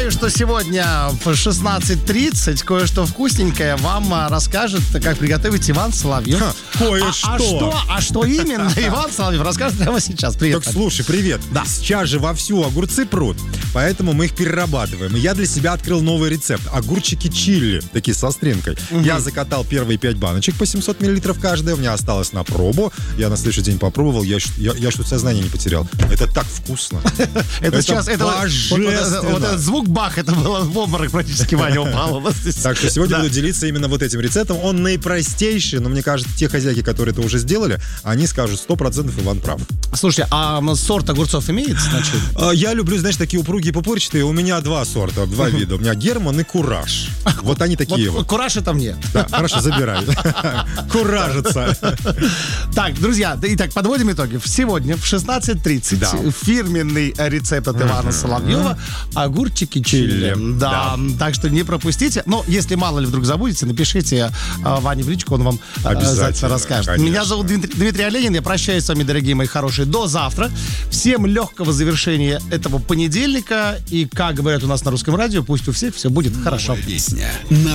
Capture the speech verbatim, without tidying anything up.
Напоминаю, что сегодня в шестнадцать тридцать кое-что вкусненькое вам расскажет, как приготовить Иван Соловьев. Ха, кое-что. А, а, что, а что именно Иван Соловьев расскажет прямо сейчас. Привет. Так слушай, привет. Да. Сейчас же вовсю огурцы прут, поэтому мы их перерабатываем. И я для себя открыл новый рецепт. Огурчики чили, такие со стринкой. Угу. Я закатал первые пять баночек по семьсот миллилитров каждая. У меня осталось на пробу. Я на следующий день попробовал. Я, я, я что-то сознание не потерял. Это так вкусно. Это сейчас, это вот этот звук бах, это было в обморок практически, Ваня упал. Так что сегодня буду делиться именно вот этим рецептом. Он наипростейший, но мне кажется, те хозяйки, которые это уже сделали, они скажут, сто процентов Иван прав. Слушайте, а сорт огурцов имеет значение? Я люблю, знаешь, такие упругие пупырчатые. У меня два сорта, два вида. У меня Герман и Кураж. Вот они такие вот. Кураж это мне. Да, хорошо, забирай. Куражится. Так, друзья, итак, подводим итоги. Сегодня в шестнадцать тридцать да. фирменный рецепт от Ивана mm-hmm. Соловьева — огурчики чили. Да. да, так что не пропустите. Но если мало ли вдруг забудете, напишите э, Ване в личку, он вам обязательно расскажет. Конечно. Меня зовут Дмитрий, Дмитрий Оленин, я прощаюсь с вами, дорогие мои хорошие, до завтра. Всем легкого завершения этого понедельника. И, как говорят у нас на Русском радио, пусть у всех все будет хорошо. Песня.